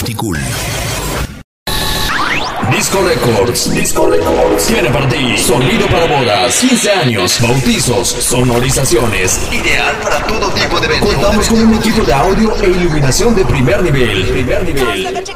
Multicool. Disco Records. Tiene para ti sonido para bodas, 15 años, bautizos, sonorizaciones. Ideal para todo tipo de eventos. Contamos con un equipo de audio e iluminación de primer nivel.